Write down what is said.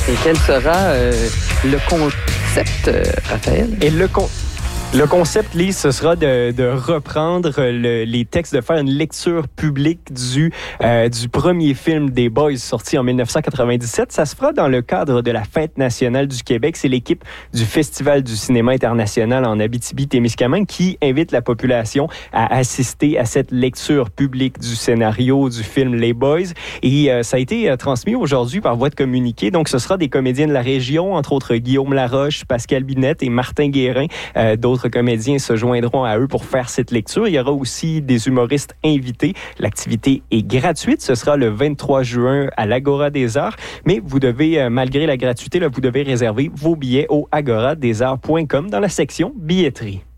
Et quel sera le concept, Raphaël? Et le concept, Lise, ce sera de reprendre les textes, de faire une lecture publique du premier film des Boys sorti en 1997. Ça se fera dans le cadre de la Fête nationale du Québec. C'est l'équipe du Festival du cinéma international en Abitibi-Témiscamingue qui invite la population à assister à cette lecture publique du scénario du film Les Boys. Et ça a été transmis aujourd'hui par voie de communiqué. Donc, ce sera des comédiens de la région, entre autres Guillaume Laroche, Pascal Binette et Martin Guérin. D'autres comédiens se joindront à eux pour faire cette lecture. Il y aura aussi des humoristes invités. L'activité est gratuite. Ce sera le 23 juin à l'Agora des Arts. Mais vous devez, malgré la gratuité, vous devez réserver vos billets au agoradesarts.com dans la section billetterie.